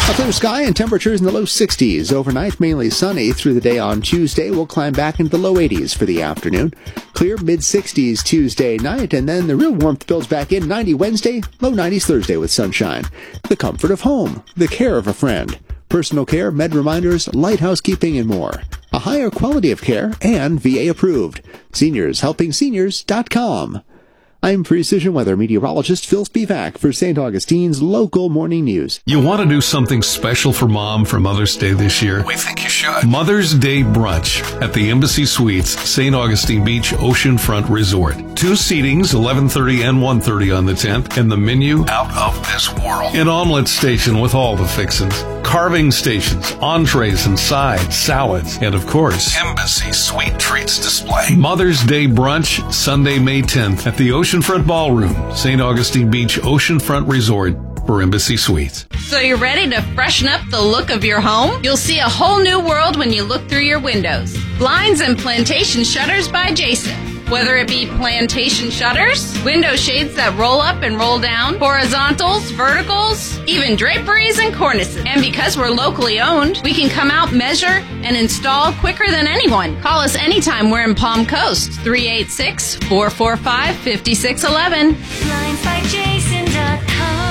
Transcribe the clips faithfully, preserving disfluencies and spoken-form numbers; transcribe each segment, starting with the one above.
A clear sky and temperatures in the low sixties. Overnight, mainly sunny. Through the day on Tuesday, we'll climb back into the low eighties for the afternoon. Clear mid-sixties Tuesday night, and then the real warmth builds back in. ninety Wednesday, low nineties Thursday with sunshine. The comfort of home, the care of a friend. Personal care, med reminders, light housekeeping, and more. A higher quality of care and V A approved. Seniors Helping Seniors dot com. I'm Precision Weather Meteorologist Phil Spivak for Saint Augustine's local morning news. You want to do something special for Mom for Mother's Day this year? We think you should. Mother's Day Brunch at the Embassy Suites, Saint Augustine Beach Oceanfront Resort. Two seatings, eleven thirty and one thirty on the tenth, and the menu Out of this world. an omelet station with all the fixins, carving stations, entrees and sides, salads, and of course, Embassy Sweet Treats display. Mother's Day Brunch, Sunday, May tenth at the Oceanfront Ballroom, Saint Augustine Beach Oceanfront Resort for Embassy Suites. So you're ready to freshen up the look of your home? You'll see a whole new world when you look through your windows. Blinds and Plantation Shutters by Jason. Whether it be plantation shutters, window shades that roll up and roll down, horizontals, verticals, even draperies and cornices. And because we're locally owned, we can come out, measure, and install quicker than anyone. Call us anytime we're in Palm Coast, three eight six, four four five, five six one one. blinds by jason dot com.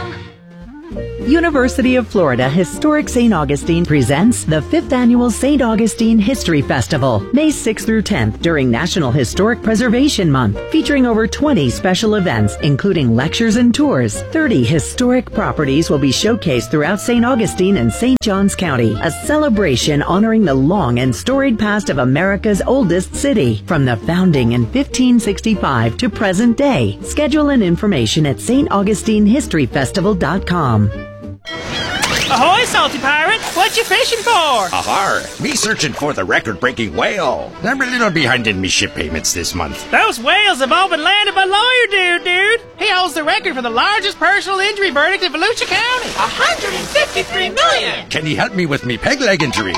University of Florida Historic Saint Augustine presents the fifth Annual Saint Augustine History Festival, May sixth through tenth during National Historic Preservation Month, featuring over twenty special events, including lectures and tours. thirty historic properties will be showcased throughout Saint Augustine and Saint Johns County, a celebration honoring the long and storied past of America's oldest city, from the founding in fifteen sixty-five to present day. Schedule and information at Saint Augustine History Festival dot com. Ahoy, salty pirate! What you fishing for? Ahar, me searching for the record-breaking whale. I'm a little behind in me ship payments this month. Those whales have all been landed by Lawyer Dude, dude. He holds the record for the largest personal injury verdict in Volusia County. one hundred fifty-three million! Can you help me with me peg leg injury?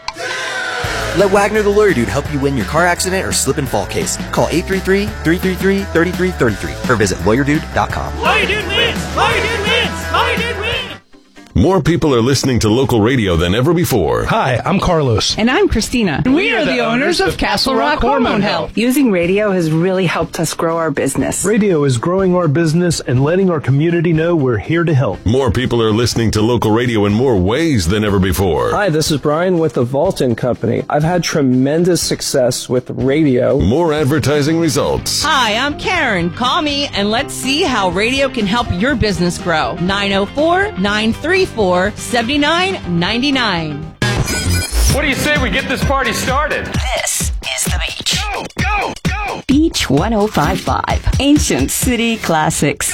Let Wagner the Lawyer Dude help you win your car accident or slip and fall case. Call eight three three, three three three, three three three three or visit lawyer dude dot com. Lawyer Dude wins! Lawyer Dude wins! Lawyer Dude wins! More people are listening to local radio than ever before. Hi, I'm Carlos. And I'm Christina. We are the owners of Castle Rock Hormone Health. Using radio has really helped us grow our business. Radio is growing our business and letting our community know we're here to help. More people are listening to local radio in more ways than ever before. Hi, this is Brian with the Vaulton Company. I've had tremendous success with radio. More advertising results. Hi, I'm Karen. Call me and let's see how radio can help your business grow. nine oh four, nine three four, seven nine nine nine. What do you say we get this party started? This is the beach. Go, go, go! Beach one oh five point five, Ancient City Classics.